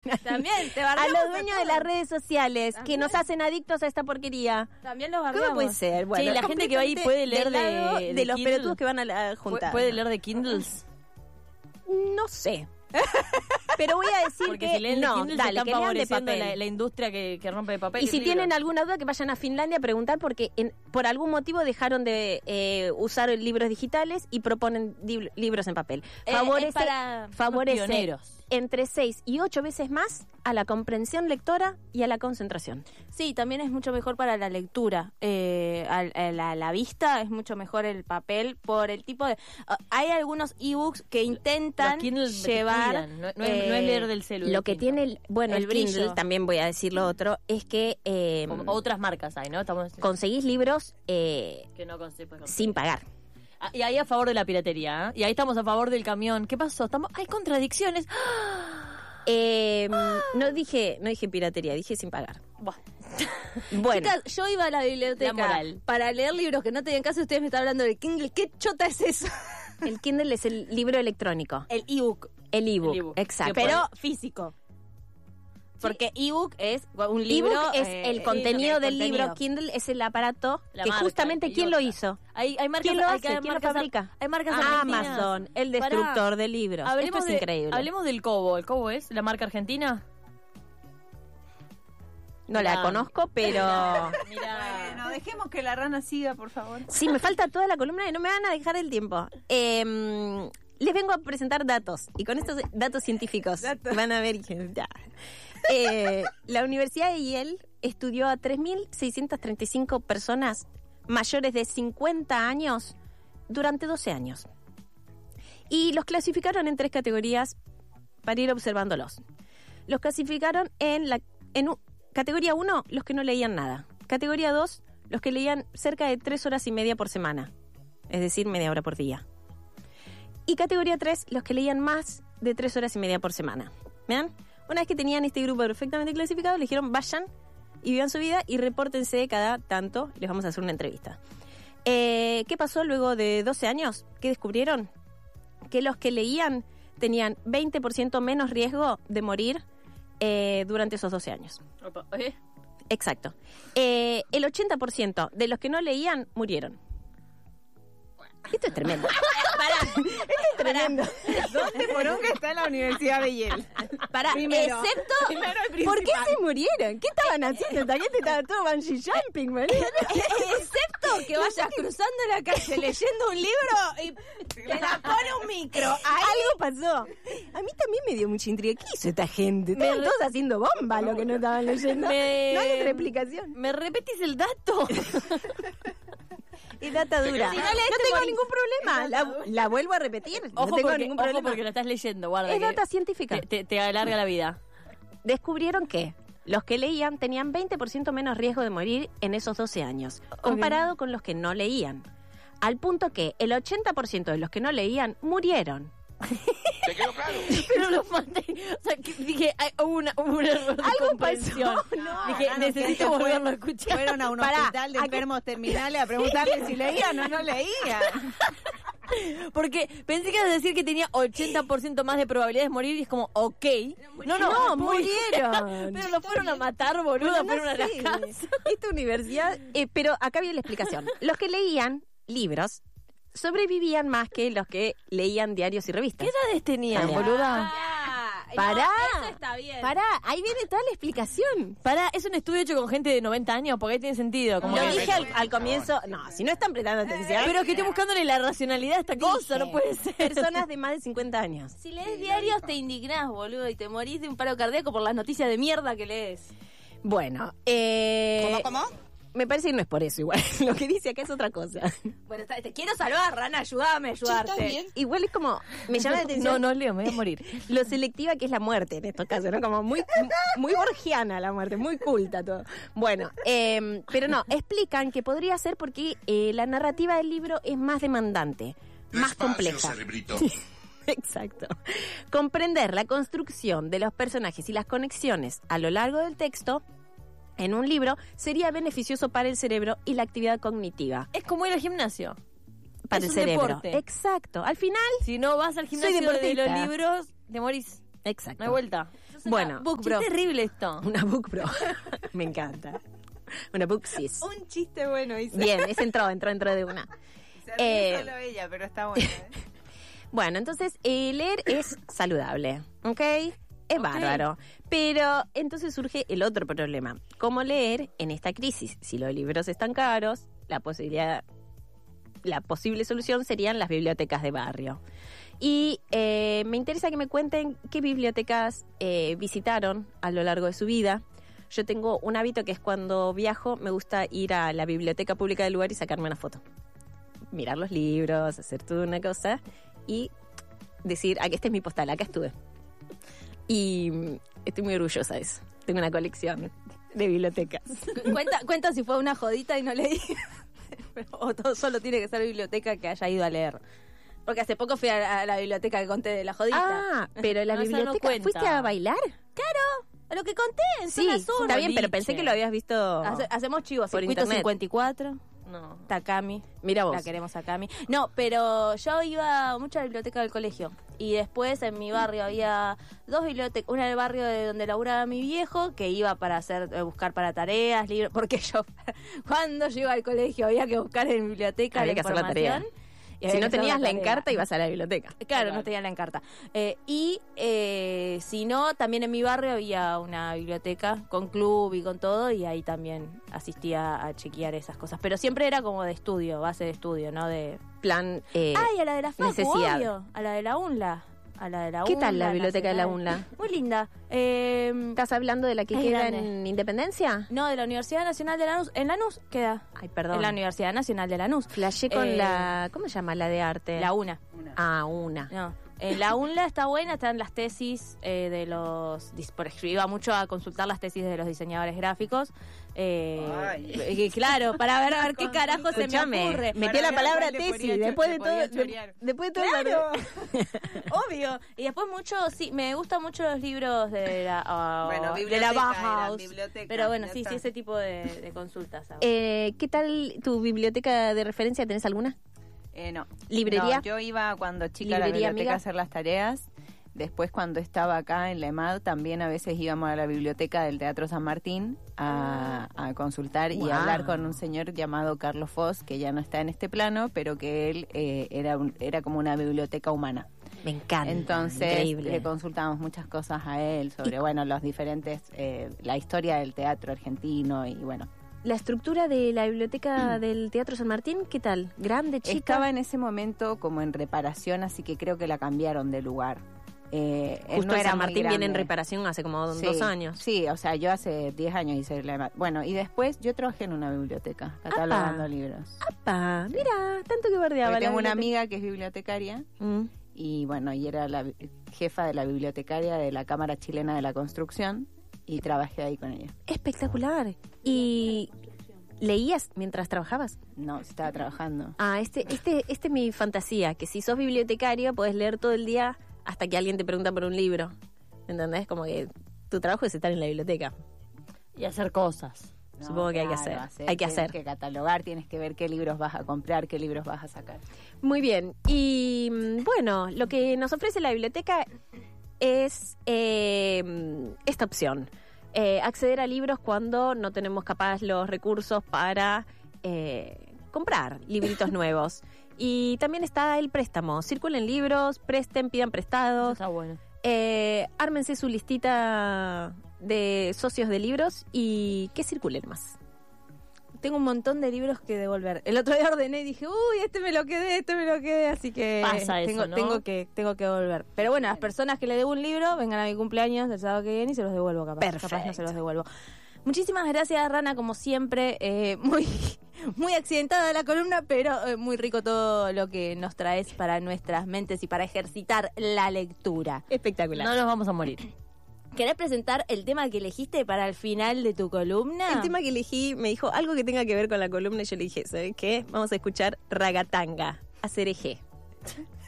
También te A bardeamos los dueños de las redes sociales que nos hacen adictos a esta porquería. También los bardeamos. ¿Cómo puede ser? Bueno, Sí, la gente que va ahí puede leer del lado de los Kindle. pelotudos que van a la junta. ¿Puede leer de Kindles? No sé. Pero voy a decir Porque que si leen de no, Kindle dale, se están que lean de favoreciendo papel. la industria que rompe de papel. Y si libros. tienen alguna duda, que vayan a Finlandia a preguntar, porque por algún motivo dejaron de usar libros digitales y proponen libros en papel. Es para Favorece pioneros. entre 6 y 8 veces más a la comprensión lectora y a la concentración. Sí, también es mucho mejor para la lectura. A la vista es mucho mejor el papel por el tipo de... hay algunos ebooks que intentan Los Kindles llevar... te cuidan, no es leer del celular. Lo que tiene, el El Kindle, brillo. también voy a decir lo otro, es que Otras marcas hay, ¿no? conseguís libros que no conseguimos. sin pagar. Y ahí a favor de la piratería, ¿eh? Y ahí estamos a favor del camión. ¿Qué pasó? Hay contradicciones. No dije piratería, dije sin pagar. Buah. Bueno, Chicas, yo iba a la biblioteca La moral. para leer libros que no tenían caso y ustedes me están hablando del Kindle. ¿Qué chota es eso? el Kindle es el libro electrónico, El ebook. el ebook, El ebook. exacto. Pero físico. Porque ebook es un libro... ebook es el contenido del libro, Kindle es el aparato La que marca, justamente el ¿quién lo idiota. hizo? Hay marcas, ¿Quién lo hay hace? hay ¿Quién lo marcas- fabrica? Hay marcas argentinas. Amazon, el destructor Pará. de libros. Hablemos Esto es increíble. Hablemos del Kobo. ¿El Kobo es la marca argentina? No la Mirá. conozco, pero Mira. Bueno, dejemos que la rana siga, por favor. sí, me falta toda la columna y no me van a dejar el tiempo. Les vengo a presentar datos, y con estos datos científicos van a ver que ya. La Universidad de Yale estudió a 3.635 personas mayores de 50 años durante 12 años. Y los clasificaron en 3 categorías para ir observándolos. Los clasificaron en categoría 1, los que no leían nada. Categoría 2, los que leían cerca de 3 horas y media por semana. Es decir, media hora por día. Y categoría 3, los que leían más de 3 horas y media por semana. ¿Vean? Una vez que tenían este grupo perfectamente clasificado, le dijeron vayan y vivan su vida y repórtense cada tanto. Les vamos a hacer una entrevista. ¿Qué pasó luego de 12 años? ¿Qué descubrieron? Que los que leían tenían 20% menos riesgo de morir durante esos 12 años. Opa, Exacto. El 80% de los que no leían murieron. Esto es tremendo. Esto es tremendo. ¿Dónde por que está la Universidad de Yale? Pará, Primero. excepto... Primero el ¿Por qué principal. se murieron? ¿Qué estaban haciendo? Esta gente estaba todo bungee jumping, boludo. Excepto que vayas cruzando la calle leyendo un libro y te la pone un micro. Algo pasó. A mí también me dio mucha intriga. ¿Qué hizo esta gente? Estaban todos haciendo bomba lo que no estaban leyendo. No hay otra explicación. ¿Me repetís el dato? Es data dura. Si no no leíste, tengo morís. ningún problema. La vuelvo a repetir. Ojo, no tengo porque, ningún ojo problema. porque lo estás leyendo, guarda. Es que data científica. te alarga la vida. Descubrieron que los que leían tenían 20% menos riesgo de morir en esos 12 años, comparado con los que no leían. Al punto que el 80% de los que no leían murieron. ¿Te quedó claro? Pero lo maté. O sea, que dije, hubo un error de Algo comprensión. pasó. No, Dije, necesito volverlo a escuchar. Fueron a un Pará, hospital de ¿a qué? enfermos terminales a preguntarle si leían o no leían. Porque pensé que ibas a decir que tenía 80% más de probabilidades de morir y es como, ok. No, murieron. Pero lo fueron a matar, boluda, Bueno, fueron a no la sé. casa. Esta universidad... pero acá viene la explicación. Los que leían libros sobrevivían más que los que leían diarios y revistas. ¿Qué edades tenían, También. boluda? Pará. No, eso está bien. Pará, ahí viene toda la explicación. Pará, es un estudio hecho con gente de 90 años, porque ahí tiene sentido. Como Lo que- dije al comienzo. No, si no están prestando atención. Pero es que estoy buscándole la racionalidad a esta cosa, Dije, no puede ser. Personas de más de 50 años. Si lees diarios te indignás, boludo, y te morís de un paro cardíaco por las noticias de mierda que lees. Bueno, ¿Cómo? me parece que no es por eso igual. Lo que dice acá es otra cosa. Bueno, te quiero salvar, Rana, ayúdame a ayudarte. Igual es como, me llama la atención No, Leo, me voy a morir. lo selectiva que es la muerte en estos casos, ¿no? Como muy borgiana la muerte, muy culta todo. Bueno, pero no, explican que podría ser porque la narrativa del libro es más demandante, más Despacio, compleja. cerebrito. Exacto. Comprender la construcción de los personajes y las conexiones a lo largo del texto en un libro sería beneficioso para el cerebro y la actividad cognitiva. Es como ir al gimnasio. Para Es el un cerebro. deporte. Exacto. Al final, Si no vas al Soy gimnasio de deportista. los libros, te morís. exacto. No hay vuelta. Bueno, Book Qué Bro. terrible esto. una book bro. Me encanta. Una book sis. Un chiste bueno, dice. Bien, ese entró de una. Se ríe solo ella, pero está bueno. Bueno, entonces leer es saludable, ¿ok? Es bárbaro. Pero entonces surge el otro problema. ¿Cómo leer en esta crisis? Si los libros están caros, la posible solución serían las bibliotecas de barrio. Y me interesa que me cuenten qué bibliotecas visitaron a lo largo de su vida. Yo tengo un hábito que es cuando viajo, me gusta ir a la biblioteca pública del lugar y sacarme una foto. Mirar los libros, hacer toda una cosa y decir, aquí este es mi postal, acá estuve. Y estoy muy orgullosa de eso. Tengo una colección de bibliotecas. Cuenta si fue una jodita y no leí. O todo solo tiene que ser biblioteca que haya ido a leer. Porque hace poco fui a la biblioteca que conté de la jodita. Ah, pero la No, esa no biblioteca, cuenta. ¿fuiste a bailar? A lo que conté en Sí, Zona Sur. está bien, pero boliche. pensé que lo habías visto Hacemos chivos. por Circuito internet. 54, No. Takami. Mira vos. La queremos a Cami. No, pero yo iba mucho a la biblioteca del colegio. Y después en mi barrio había dos bibliotecas. Una en el barrio de donde laburaba mi viejo, que iba para buscar para tareas, libros. Porque cuando yo iba al colegio había que buscar en biblioteca Había la que hacer la tarea. información. Y Si había no que hacer tenías la tarea. encarta, ibas a la biblioteca. Claro, no tenía la encarta. Si no, también en mi barrio había una biblioteca con club y con todo, y ahí también asistía a chequear esas cosas. Pero siempre era como de estudio, base de estudio, ¿no? Plan, Ay, a la de la FACU, necesidad. obvio. A la de la UNLA. A la de la ¿Qué UNLA, tal la biblioteca de la Nacional. UNLA? Muy linda. ¿Estás hablando de la que Es queda grande. en Independencia? No, de la Universidad Nacional de Lanús. En Lanús queda. Ay, perdón. En la Universidad Nacional de Lanús. Flashé con Eh, la... ¿Cómo se llama la de arte? La UNA. Ah, una. No, la UNLA está buena, están las tesis de los... Por ejemplo, iba mucho a consultar las tesis de los diseñadores gráficos. Claro, para ver qué carajo se me Escúchame, ocurre. metió la Para ver palabra cuál le tesis podía después de cho- le podía todo. chorear. Después de todo Obvio. Y después sí, me gustan mucho los libros de la, Bueno, de biblioteca la era, Bauhaus. biblioteca, Pero bueno, ya sí, está. ese tipo de consultas. hago. ¿Qué tal tu biblioteca de referencia? ¿Tenés alguna? No. ¿Librería? No, yo iba cuando chica a la ¿Librería, biblioteca amiga? a hacer las tareas. Después, cuando estaba acá en la EMAD, también a veces íbamos a la biblioteca del Teatro San Martín a consultar y Wow. hablar con un señor llamado Carlos Foss, que ya no está en este plano, pero que él era como una biblioteca humana. Me encanta. Entonces Increíble. le consultamos muchas cosas a él sobre, bueno, los diferentes, la historia del teatro argentino y bueno. La estructura de la biblioteca del Teatro San Martín, ¿qué tal? ¿Grande, chica? Estaba en ese momento como en reparación, así que creo que la cambiaron de lugar. Justo no el era San muy Martín viene en grande. reparación hace como Sí, 2 años. Sí, o sea, yo hace 10 años hice la... Bueno, y después yo trabajé en una biblioteca, catalogando libros. ¡Apa! Mira, tanto que bardeaba Porque la tengo una biblioteca. amiga que es bibliotecaria Mm. y bueno, y era la jefa de la bibliotecaria de la Cámara Chilena de la Construcción y trabajé ahí con ella. Espectacular. ¿Y leías mientras trabajabas? No, estaba trabajando. Ah, este es mi fantasía, que si sos bibliotecario podés leer todo el día hasta que alguien te pregunta por un libro. ¿Entendés? Como que tu trabajo es estar en la biblioteca. Y hacer cosas. Supongo que hay que hacer. Hay que hacer. Tienes que catalogar, tienes que ver qué libros vas a comprar, qué libros vas a sacar. Muy bien. Y bueno, lo que nos ofrece la biblioteca es esta opción. Acceder a libros cuando no tenemos capaz los recursos para comprar libritos nuevos. Y también está el préstamo. Circulen libros, presten, pidan Eso prestados. está bueno. Ármense su listita de socios de libros y que circulen más. Tengo un montón de libros que devolver. El otro día ordené y dije, uy, este me lo quedé, así que Pasa eso, tengo, ¿no? tengo que devolver. Pero bueno, las personas que le debo un libro, vengan a mi cumpleaños del sábado que viene y se los devuelvo capaz. Perfecto. Capaz no se los devuelvo. Muchísimas gracias, Rana, como siempre. Muy accidentada la columna, pero muy rico todo lo que nos traes para nuestras mentes y para ejercitar la lectura. Espectacular. No nos vamos a morir. ¿Querés presentar el tema que elegiste para el final de tu columna? El tema que elegí me dijo algo que tenga que ver con la columna y yo le dije, ¿sabes qué? Vamos a escuchar Ragatanga, Acereje.